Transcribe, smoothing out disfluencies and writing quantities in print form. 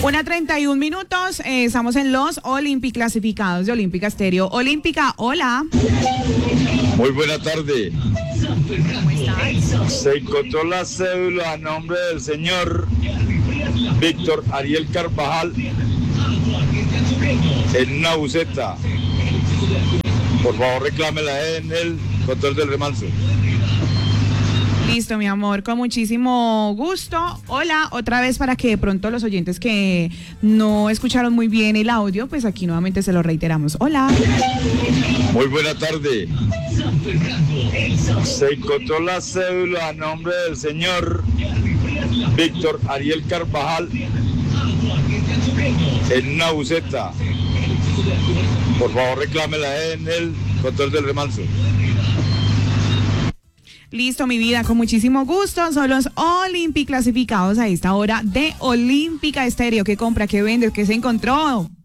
1:31. Estamos en los Olympic clasificados de Olímpica Estéreo. Olímpica, hola. Muy buena tarde. ¿Cómo estás? Se encontró la cédula a nombre del señor Víctor Ariel Carvajal en una buceta. Por favor, reclámela en el control del remanso. Listo, mi amor, con muchísimo gusto. Hola, otra vez para que de pronto los oyentes que no escucharon muy bien el audio, pues aquí nuevamente se lo reiteramos. Hola. Muy buena tarde. Se encontró la cédula a nombre del señor Víctor Ariel Carvajal en una buceta. Por favor, reclámela en el control del remanso. Listo, mi vida, con muchísimo gusto. Son los Olympic clasificados a esta hora de Olímpica Estéreo. ¿Qué compra, qué vende, qué se encontró?